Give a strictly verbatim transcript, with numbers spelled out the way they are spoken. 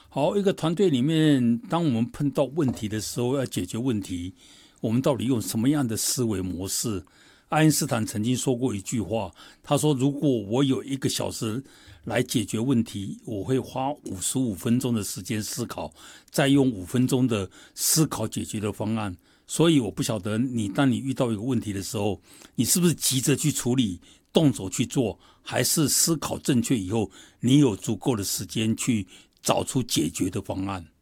好，一个团队里面，当我们碰到问题的时候，要解决问题，我们到底用什么样的思维模式？爱因斯坦曾经说过一句话，他说：“如果我有一个小时来解决问题，我会花五十五分钟的时间思考，再用五分钟的思考解决的方案。”所以我不晓得你，当你遇到一个问题的时候，你是不是急着去处理，动手去做，还是思考正确以后，你有足够的时间去找出解决的方案？